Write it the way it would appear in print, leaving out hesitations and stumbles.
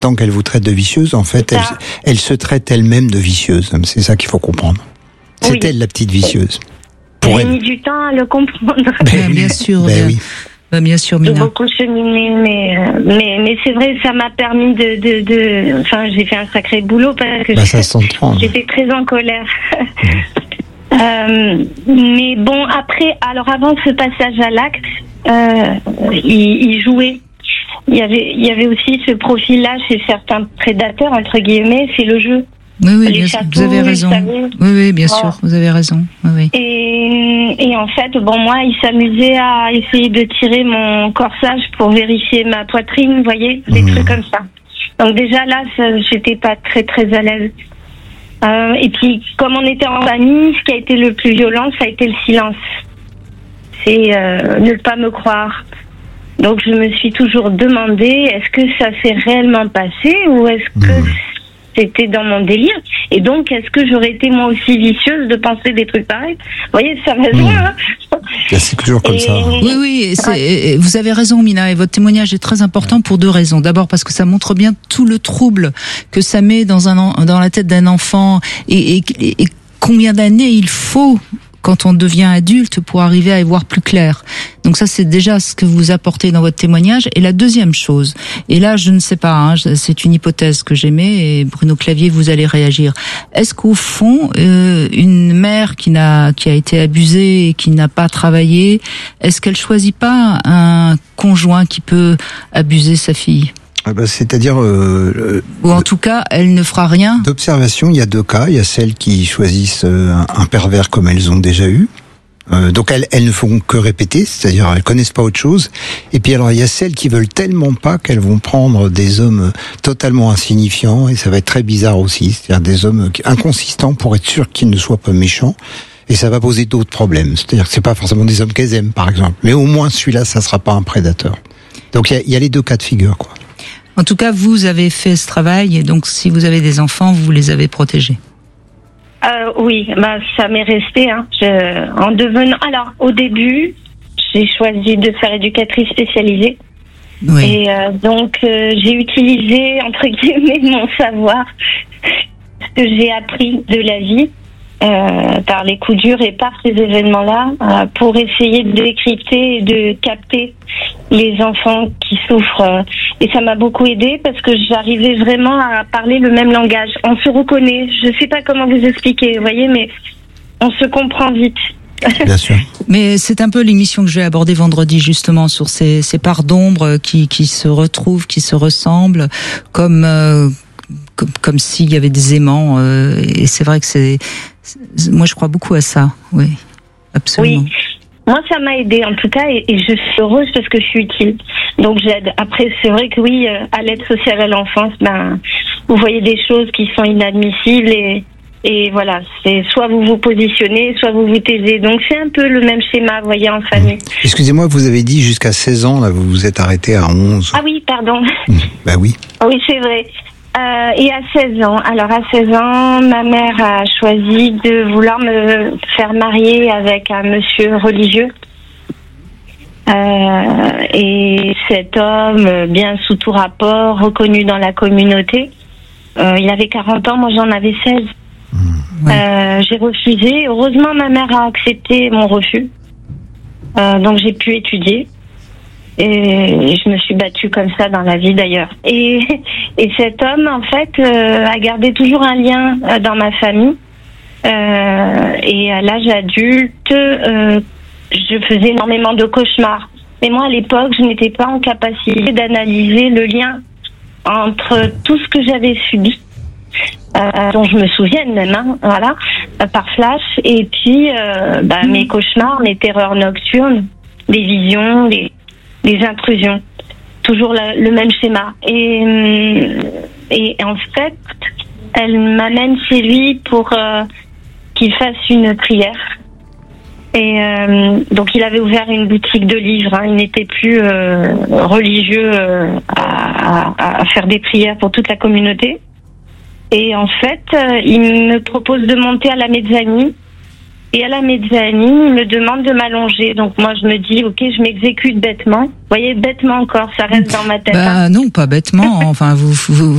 tant qu'elle vous traite de vicieuse, en fait, elle se traite elle-même de vicieuse. C'est ça qu'il faut comprendre. C'est elle la petite vicieuse. J'ai mis du temps à le comprendre. Bien sûr. Oui. Bien sûr, J'ai Mina. beaucoup cheminé, mais c'est vrai, ça m'a permis enfin, j'ai fait un sacré boulot parce que ça s'entend. J'étais très en colère. Mais bon, après, alors avant ce passage à l'acte, il jouait. Il y avait aussi ce profil-là chez certains prédateurs, entre guillemets, c'est le jeu. Oui, bien sûr, vous avez raison. Oui, bien sûr, vous avez raison. Oui. Et en fait, moi, il s'amusait à essayer de tirer mon corsage pour vérifier ma poitrine, vous voyez, des trucs comme ça. Donc déjà là, j'étais pas très très à l'aise. Et puis, comme on était en famille, ce qui a été le plus violent, ça a été le silence. C'est ne pas me croire. Donc je me suis toujours demandé, est-ce que ça s'est réellement passé ou est-ce que c'était dans mon délire? Et donc, est-ce que j'aurais été moi aussi vicieuse de penser des trucs pareils? Vous voyez, ça va loin. C'est toujours comme ça. Oui, vous avez raison, Mina, et votre témoignage est très important pour deux raisons. D'abord, parce que ça montre bien tout le trouble que ça met dans la tête d'un enfant et combien d'années il faut quand on devient adulte pour arriver à y voir plus clair. Donc ça, c'est déjà ce que vous apportez dans votre témoignage. Et la deuxième chose, et là, je ne sais pas, c'est une hypothèse que j'émets, et Bruno Clavier, vous allez réagir. Est-ce qu'au fond, une mère qui a été abusée et qui n'a pas travaillé, est-ce qu'elle choisit pas un conjoint qui peut abuser sa fille ? C'est-à-dire... ou en tout cas, elle ne fera rien. D'observation, il y a deux cas. Il y a celles qui choisissent un pervers comme elles ont déjà eu. Donc elles ne font que répéter, c'est-à-dire elles connaissent pas autre chose. Et puis alors il y a celles qui veulent tellement pas qu'elles vont prendre des hommes totalement insignifiants, et ça va être très bizarre aussi, c'est-à-dire des hommes inconsistants pour être sûr qu'ils ne soient pas méchants. Et ça va poser d'autres problèmes. C'est-à-dire que c'est pas forcément des hommes qu'elles aiment, par exemple. Mais au moins celui-là, ça sera pas un prédateur. Donc il y a les deux cas de figure, quoi. En tout cas, vous avez fait ce travail, et donc si vous avez des enfants, vous les avez protégés. Oui, ça m'est resté. En devenant, alors au début, j'ai choisi de faire éducatrice spécialisée. Oui. Et donc j'ai utilisé entre guillemets mon savoir, ce que j'ai appris de la vie par les coups durs et par ces événements-là, pour essayer de décrypter et de capter les enfants qui souffrent. Et ça m'a beaucoup aidée parce que j'arrivais vraiment à parler le même langage. On se reconnaît. Je sais pas comment vous expliquer, vous voyez, mais on se comprend vite. Bien sûr. Mais c'est un peu l'émission que je vais aborder vendredi, justement, sur ces parts d'ombre qui se retrouvent, qui se ressemblent, comme s'il y avait des aimants. Et c'est vrai que moi, je crois beaucoup à ça. Oui, absolument. Oui. Moi, ça m'a aidée en tout cas, et je suis heureuse parce que je suis utile. Donc j'aide. Après, c'est vrai que oui, à l'aide sociale à l'enfance, vous voyez des choses qui sont inadmissibles, et voilà, c'est soit vous vous positionnez, soit vous vous taisez. Donc c'est un peu le même schéma, vous voyez, en famille. Excusez-moi, vous avez dit jusqu'à 16 ans, là, vous vous êtes arrêté à 11. Ah oui, pardon. Oui. Oui, c'est vrai. Et à 16 ans, ma mère a choisi de vouloir me faire marier avec un monsieur religieux. Et cet homme, bien sous tout rapport, reconnu dans la communauté, il avait 40 ans, moi j'en avais 16. J'ai refusé. Heureusement, ma mère a accepté mon refus. Donc j'ai pu étudier. Et je me suis battue comme ça dans la vie d'ailleurs. Et cet homme, en fait, a gardé toujours un lien dans ma famille. Et à l'âge adulte, je faisais énormément de cauchemars. Mais moi, à l'époque, je n'étais pas en capacité d'analyser le lien entre tout ce que j'avais subi, dont je me souviens même, par flash, et puis mes cauchemars, mes terreurs nocturnes, les visions, les intrusions, toujours le même schéma. Et en fait, elle m'amène chez lui pour qu'il fasse une prière. Et donc il avait ouvert une boutique de livres. Il n'était plus religieux à faire des prières pour toute la communauté. Et en fait, il me propose de monter à la mezzanine. Et à la mezzanine, il me demande de m'allonger. Donc moi, je me dis, ok, je m'exécute bêtement. Vous voyez, bêtement encore, ça reste dans ma tête. Non, pas bêtement. Enfin, vous